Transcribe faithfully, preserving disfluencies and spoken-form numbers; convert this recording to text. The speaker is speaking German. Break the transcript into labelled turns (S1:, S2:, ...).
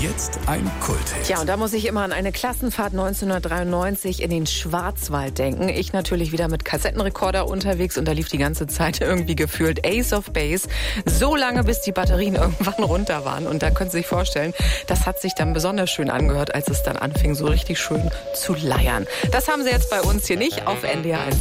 S1: jetzt ein Kulthit.
S2: Ja, und da muss ich immer an eine Klassenfahrt neunzehnhundertdreiundneunzig in den Schwarzwald denken. Ich natürlich wieder mit Kassettenrekorder unterwegs und da lief die ganze Zeit irgendwie gefühlt Ace of Base. So lange, bis die Batterien irgendwann runter waren. Und da können Sie sich vorstellen, das hat sich dann besonders schön angehört, als es dann anfing, so richtig schön zu leiern. Das haben Sie jetzt bei uns hier nicht auf N D R eins.